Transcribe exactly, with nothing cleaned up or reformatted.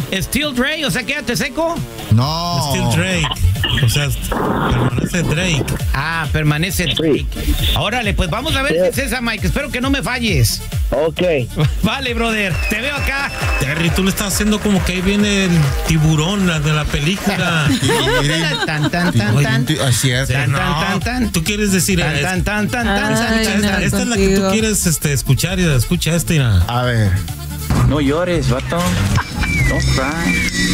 Still Drake, o sea, quédate seco. No. Still Drake. O sea, permanece Drake. Ah, permanece Drake. Órale, pues vamos a ver si es esa, Mike. Espero que no me falles. Ok. Vale, brother. Te veo acá. Terry, tú le estás haciendo como que ahí viene el tiburón la de la película. Tan, tan, tan, tan. Así es. Tan, No, tan, tan, tan. tú quieres decir Tan, tan, tan, tan, tan, esta, tan, esta- tan. esta es la que tú quieres este, escuchar y escucha esta. Mira. A ver. No llores, vato. Don't cry.